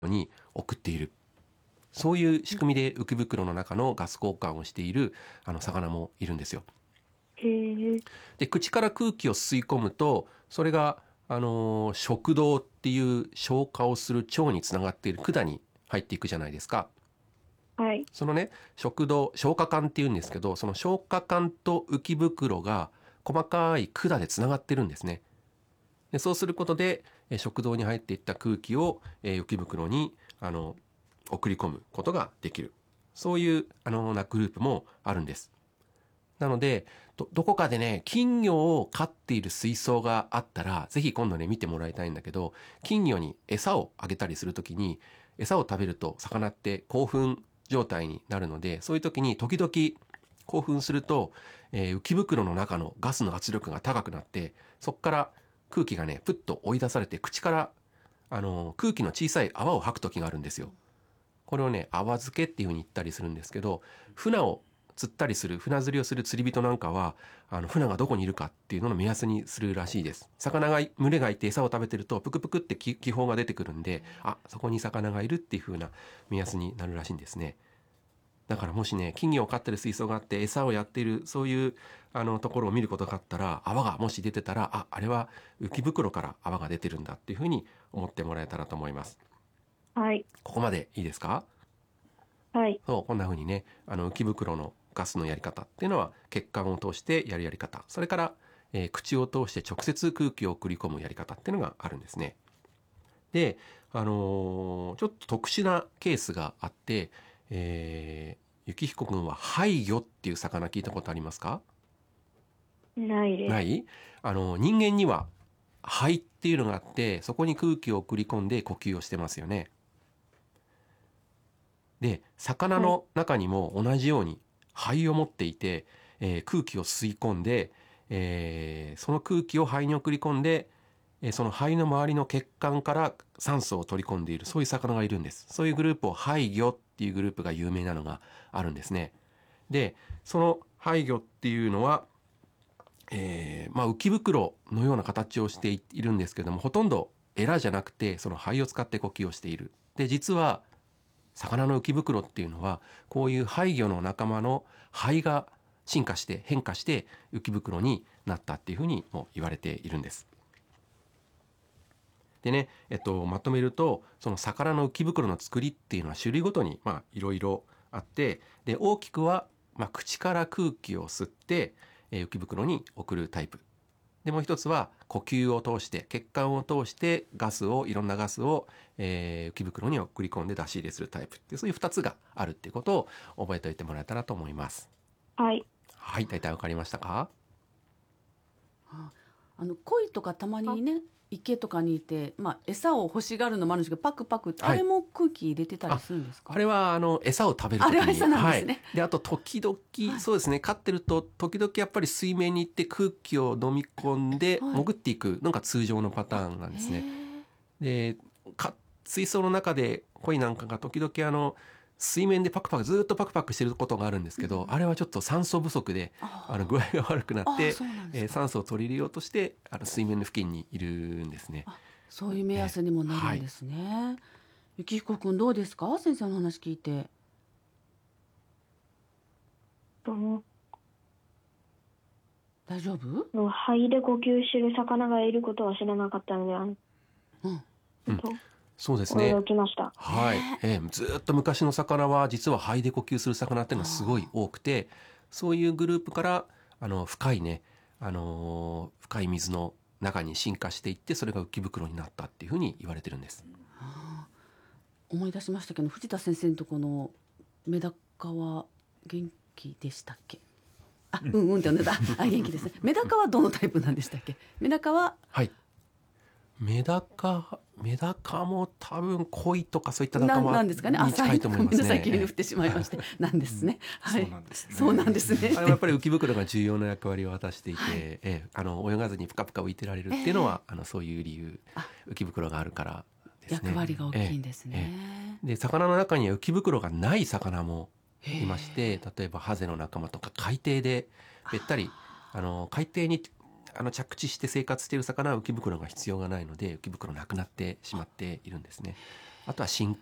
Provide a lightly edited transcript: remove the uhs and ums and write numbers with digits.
に送っている、そういう仕組みで浮き袋の中のガス交換をしている魚もいるんですよ。 へえ。 で、口から空気を吸い込むと、それが食道っていう消化をする腸につながっている管に入っていくじゃないですか。 はい。 そのね、食道消化管っていうんですけど、その消化管と浮き袋が細かい管でつながってるんですね。でそうすることで食道に入っていった空気を浮き袋に送り込むことができる、そういうグループもあるんです。なのでどこかでね、金魚を飼っている水槽があったら、ぜひ今度ね見てもらいたいんだけど、金魚に餌をあげたりするときに、餌を食べると魚って興奮状態になるので、そういう時に時々興奮すると、浮き袋の中のガスの圧力が高くなって、そこから空気がねプッと追い出されて、口から空気の小さい泡を吐く時があるんですよ。これをね泡漬けっていう風に言ったりするんですけど、船を釣ったりする、船釣りをする釣り人なんかは船がどこにいるかっていうのの目安にするらしいです。魚が群れがいて餌を食べてるとプクプクって気泡が出てくるんで、あ、そこに魚がいるっていう風な目安になるらしいんですね。だからもしね、金魚を飼ってる水槽があって餌をやっている、そういうところを見ることがあったら、泡がもし出てたら、あれは浮き袋から泡が出てるんだっていうふうに思ってもらえたらと思います。 はい。 ここまでいいですか？ はい。 そう、こんなふうにね、浮き袋のガスのやり方っていうのは血管を通してやるやり方、それから、口を通して直接空気を送り込むやり方っていうのがあるんですね。で、ちょっと特殊なケースがあって、幸彦君は廃魚っていう魚聞いたことありますか？ ないです。 ない？人間には肺っていうのがあって、そこに空気を送り込んで呼吸をしてますよね。で、魚はい。 の中にも同じように肺を持っていて、空気を吸い込んで、その空気を肺に送り込んで、その肺の周りの血管から酸素を取り込んでいる、そういう魚がいるんです。そういうグループを廃魚っていうグループが有名なのがあるんですね。で、その廃魚っていうのは、浮き袋のような形をしているんですけども、ほとんどエラじゃなくてその肺を使って呼吸をしている。で、実は魚の浮き袋っていうのは、こういう廃魚の仲間の肺が進化して変化して浮き袋になったっていうふうにも言われているんです。でね、まとめると、その魚の浮き袋の作りっていうのは種類ごとにいろいろあって、で大きくは、口から空気を吸って、浮き袋に送るタイプで、もう一つは呼吸を通して血管を通していろんなガスを、浮き袋に送り込んで出し入れするタイプっていう、そういう2つがあるっていうことを覚えておいてもらえたらと思います。 はい。 はい、大体わかりましたか？ あ鯉とかたまにね、池とかにいて、餌を欲しがるのもあるんですけど、パクパクって、 はい、 あれも空気入れてたりするんですか？ あれは餌を食べるときに、 あれは餌なんですね。 はい、であと時々、そうですね、飼ってると時々やっぱり水面に行って空気を飲み込んで潜っていくのが通常のパターンなんですね。で、水槽の中で鯉なんかが時々水面でパクパクずっとパクパクしてることがあるんですけど、あれはちょっと酸素不足で具合が悪くなって、酸素を取り入れようとして水面の付近にいるんですね。 そういう目安にもなるんですね。幸彦君どうですか？先生の話聞いて。大丈夫？ 肺で呼吸してる魚がいることは知らなかったので、 そうですね。 驚きました。 はい、ずっと昔の魚は実は肺で呼吸する魚っていうのはすごい多くて、そういうグループから深いね、深い水の中に進化していって、それが浮き袋になったっていうふうに言われてるんです。 思い出しましたけど、藤田先生のとこのメダカは元気でしたっけ？うんって言うんだ。元気ですね。メダカはどのタイプなんでしたっけ？メダカは、 はい、メダカも多分鯉とかそういった仲間に近いと思いますね。 ごめんなさい、急に振ってしまいまして、なんですね。はい、そうなんですね。 やっぱり浮き袋が重要な役割を果たしていて、泳がずにプカプカ浮いてられるっていうのは、そういう理由、浮き袋があるからですね。 役割が大きいんですね。 で、魚の中には浮き袋がない魚もいまして、例えばハゼの仲間とか海底でべったり海底に着地して生活している魚は浮き袋が必要がないので、浮き袋なくなってしまっているんですね。 あとは神